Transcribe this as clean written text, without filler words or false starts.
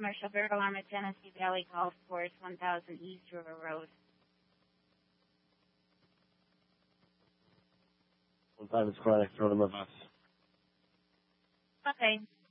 Commercial Burglar Alarm at Tennessee Valley Golf Course, 1000 East River Road. One time it's correct, throw them a bus. Okay.